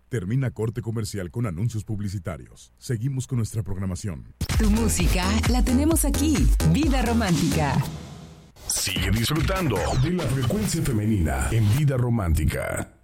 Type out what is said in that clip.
Termina corte comercial con anuncios publicitarios. Seguimos con nuestra programación. Tu música la tenemos aquí. Vida Romántica. Sigue disfrutando de la frecuencia femenina en Vida Romántica.